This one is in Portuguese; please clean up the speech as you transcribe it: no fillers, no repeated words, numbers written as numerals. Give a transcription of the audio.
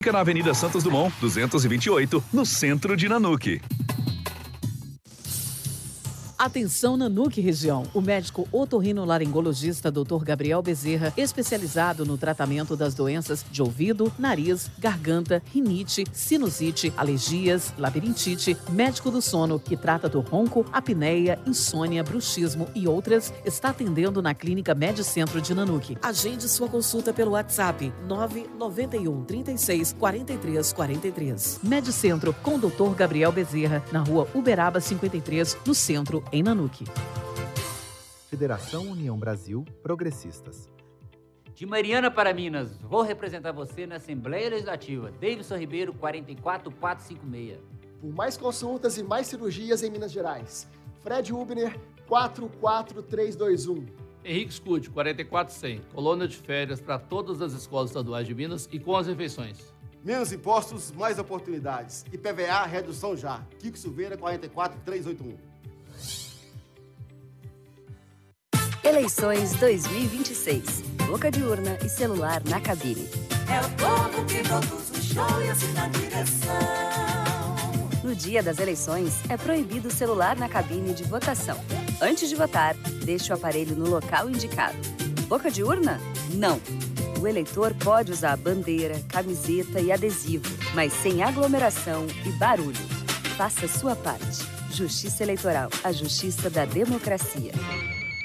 Fica na Avenida Santos Dumont, 228, no centro de Nanuque. Atenção Nanuque região. O médico otorrinolaringologista Dr. Gabriel Bezerra, especializado no tratamento das doenças de ouvido, nariz, garganta, rinite, sinusite, alergias, labirintite, médico do sono, que trata do ronco, apneia, insônia, bruxismo e outras, está atendendo na Clínica Medicentro de Nanuque. Agende sua consulta pelo WhatsApp 991 36 43 43. Medicentro com Dr. Gabriel Bezerra, na Rua Uberaba 53, no centro, em Nanuque. Federação União Brasil Progressistas. De Mariana para Minas, vou representar você na Assembleia Legislativa. Davidson Ribeiro, 44456. Por mais consultas e mais cirurgias em Minas Gerais. Fred Hubner, 44321. Henrique Scude, 44100. Colônia de férias para todas as escolas estaduais de Minas e com as refeições. Menos impostos, mais oportunidades. IPVA, redução já. Kiko Silveira, 44381. Eleições 2026. Boca de urna e celular na cabine. É o povo que produz o show e assina a direção. No dia das eleições, é proibido o celular na cabine de votação. Antes de votar, deixe o aparelho no local indicado. Boca de urna? Não. O eleitor pode usar bandeira, camiseta e adesivo, mas sem aglomeração e barulho. Faça a sua parte. Justiça Eleitoral, a justiça da democracia.